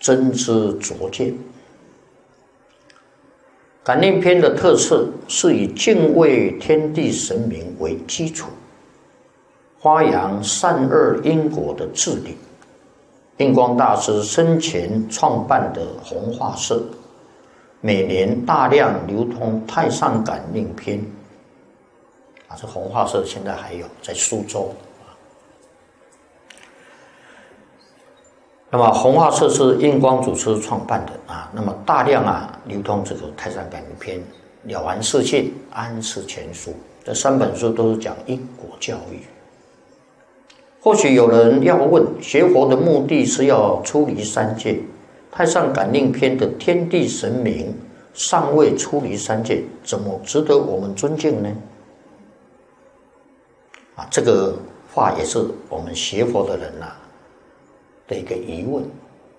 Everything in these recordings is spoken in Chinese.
真知灼见。感应篇的特色是以敬畏天地神明为基础，发扬善恶因果的治理。印光大师生前创办的弘化社，每年大量流通《太上感应篇》这弘化社现在还有在苏州。那么弘化社是印光祖师创办的那么大量流通这个《太上感应篇》、了凡四训、安世全书，这3本书都是讲因果教育。或许有人要问，学佛的目的是要出离三界，太上感应篇的天地神明尚未出离三界，怎么值得我们尊敬呢？这个话也是我们学佛的人的一个疑问。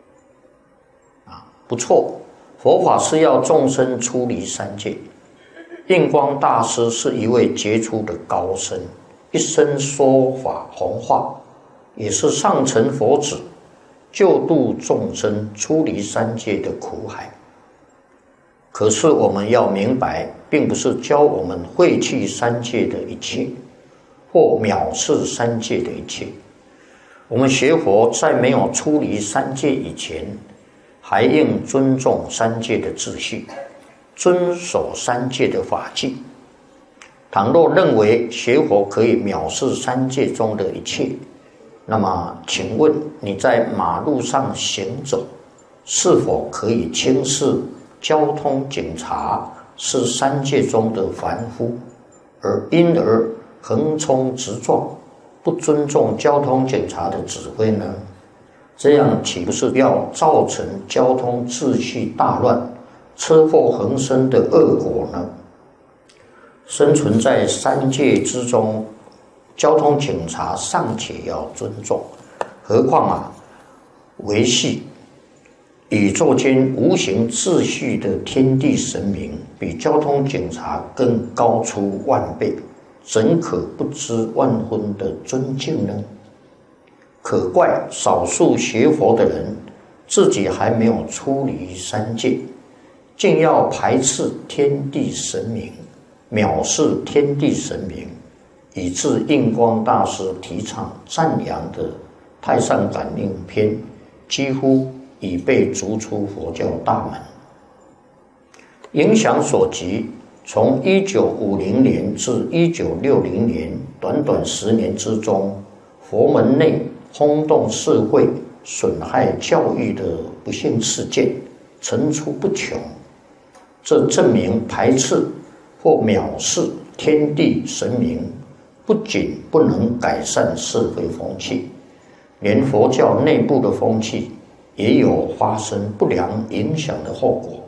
不错，佛法是要众生出离三界。印光大师是一位杰出的高僧，一生说法弘化，也是上承佛旨，救度众生出离三界的苦海。可是我们要明白，并不是教我们废弃三界的一切，或藐视三界的一切。我们学佛在没有出离三界以前，还应尊重三界的秩序，遵守三界的法纪。倘若认为学佛可以藐视三界中的一切，那么请问你在马路上行走，是否可以轻视交通警察是三界中的凡夫，因而横冲直撞，不尊重交通警察的指挥呢？这样岂不是要造成交通秩序大乱、车祸横生的恶果呢？生存在三界之中，交通警察尚且要尊重，何况维系宇宙间无形秩序的天地神明，比交通警察更高出万倍，怎可不知万分的尊敬呢？可怪少数学佛的人自己还没有出离三界，竟要排斥天地神明，藐视天地神明，以致印光大师提倡赞扬的《太上感应篇》几乎已被逐出佛教大门。影响所及，从1950年至1960年短短10年之中，佛门内轰动社会、损害教育的不幸事件层出不穷。这证明排斥或藐视天地神明，不仅不能改善社会风气，连佛教内部的风气也有发生不良影响的后果。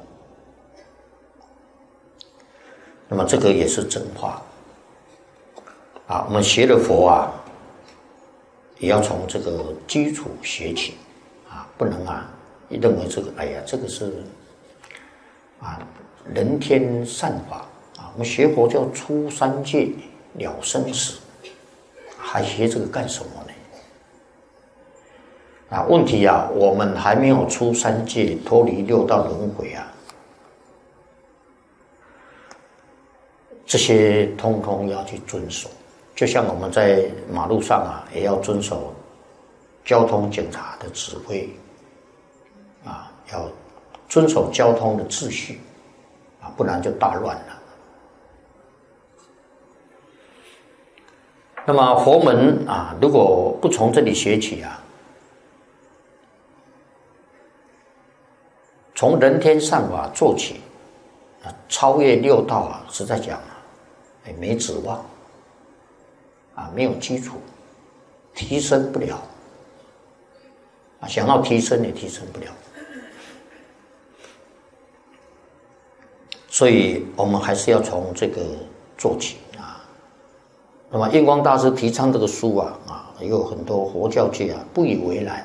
那么这个也是真话我们学了佛也要从这个基础学起不能认为这个这个是人天善法我们学佛叫出三界了生死，还学这个干什么呢？问题我们还没有出三界，脱离六道轮回这些通通要去遵守。就像我们在马路上也要遵守交通警察的指挥要遵守交通的秩序不然就大乱了。那么佛门如果不从这里学起从人天善法做起超越六道实在讲没指望没有基础，提升不了想要提升也提升不了。所以我们还是要从这个做起那么印光大师提倡这个书也有很多佛教界不以为然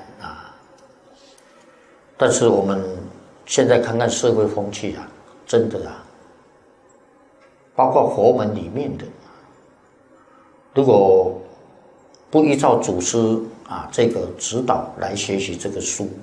但是我们现在看看社会风气真的包括佛门里面的，如果不依照祖师这个指导来学习这个书